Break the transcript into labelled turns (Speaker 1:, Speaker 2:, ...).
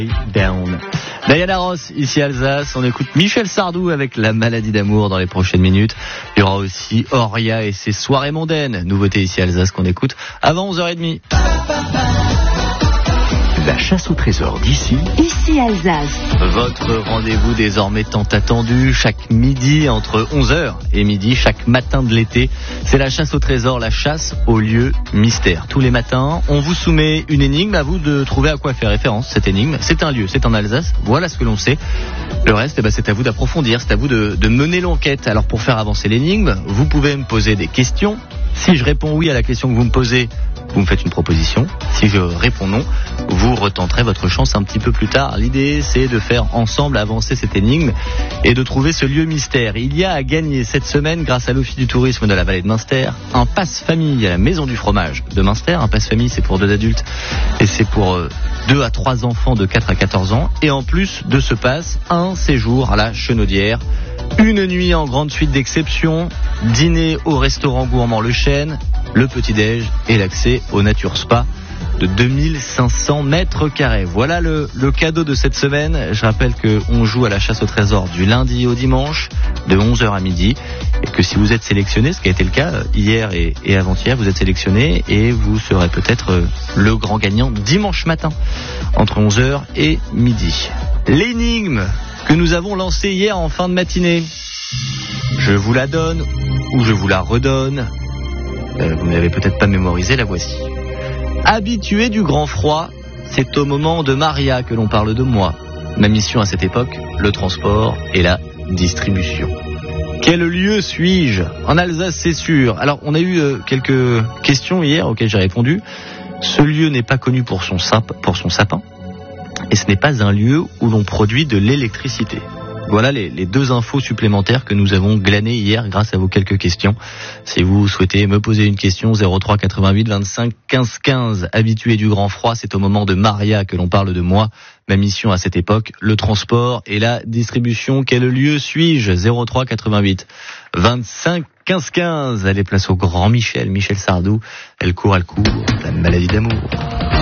Speaker 1: Down. Diana Ross, ici Alsace, on écoute Michel Sardou avec La maladie d'amour dans les prochaines minutes. Il y aura aussi Auria et ses soirées mondaines, nouveauté ici Alsace qu'on écoute avant 11h30.
Speaker 2: La chasse au trésor d'ici.
Speaker 3: Ici Alsace.
Speaker 1: Votre rendez-vous désormais tant attendu, chaque midi entre 11h et midi, chaque matin de l'été. C'est la chasse au trésor, la chasse au lieu mystère. Tous les matins, on vous soumet une énigme, à vous de trouver à quoi fait référence cette énigme. C'est un lieu, c'est en Alsace, voilà ce que l'on sait. Le reste, c'est à vous d'approfondir, c'est à vous de mener l'enquête. Alors pour faire avancer l'énigme, vous pouvez me poser des questions. Si je réponds oui à la question que vous me posez, vous me faites une proposition. Si je réponds non, vous retenterez votre chance un petit peu plus tard. L'idée, c'est de faire ensemble avancer cette énigme et de trouver ce lieu mystère. Il y a à gagner cette semaine, grâce à l'Office du tourisme de la vallée de Münster, un passe-famille à la Maison du fromage de Münster. Un passe-famille, c'est pour 2 adultes et c'est pour 2 à 3 enfants de 4 à 14 ans. Et en plus de ce passe, un séjour à la Chenaudière. Une nuit en grande suite d'exception, dîner au restaurant gourmand Le Chêne, le petit-déj et l'accès au Nature Spa de 2500 mètres carrés. Voilà le cadeau de cette semaine. Je rappelle qu'on joue à la chasse au trésor du lundi au dimanche, de 11h à midi. Et que si vous êtes sélectionné, ce qui a été le cas hier et avant-hier, vous êtes sélectionné et vous serez peut-être le grand gagnant dimanche matin, entre 11h et midi. L'énigme que nous avons lancée hier en fin de matinée. Je vous la donne ou je vous la redonne. Vous n'avez peut-être pas mémorisé, la voici. Habitué du grand froid, c'est au moment de Maria que l'on parle de moi. Ma mission à cette époque, le transport et la distribution. Quel lieu suis-je ? En Alsace, c'est sûr. Alors, on a eu quelques questions hier auxquelles j'ai répondu. Ce lieu n'est pas connu pour son sapin. Et ce n'est pas un lieu où l'on produit de l'électricité. Voilà les 2 infos supplémentaires que nous avons glanées hier grâce à vos quelques questions. Si vous souhaitez me poser une question, 03 88 25 15 15. Habitué du grand froid, c'est au moment de Maria que l'on parle de moi. Ma mission à cette époque, le transport et la distribution. Quel lieu suis-je ? 03 88 25 15 15. Allez, place au grand Michel Sardou. Elle court, la maladie d'amour.